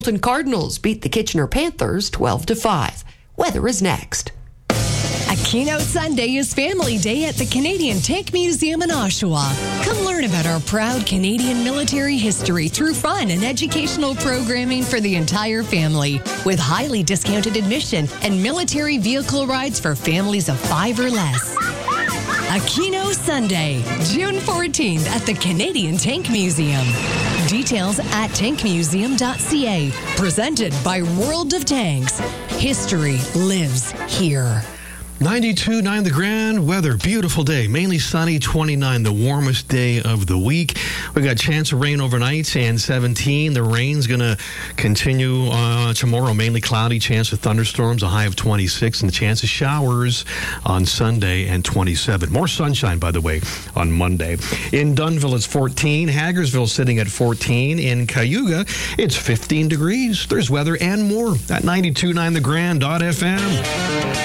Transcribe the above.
Hamilton Cardinals beat the Kitchener Panthers 12-5. Weather is next. A keynote Sunday is Family Day at the Canadian Tank Museum in Oshawa. Come learn about our proud Canadian military history through fun and educational programming for the entire family, with highly discounted admission and military vehicle rides for families of 5 or less. Aquino Sunday, June 14th at the Canadian Tank Museum. Details at tankmuseum.ca. Presented by World of Tanks. History lives here. 92.9 the grand weather. Beautiful day. Mainly sunny. 29, the warmest day of the week. We got chance of rain overnight and 17. The rain's going to continue tomorrow. Mainly cloudy. Chance of thunderstorms. A high of 26. And the chance of showers on Sunday and 27. More sunshine, by the way, on Monday. In Dunnville, it's 14. Hagersville sitting at 14. In Cayuga, it's 15 degrees. There's weather and more at 92.9 the grand.fm.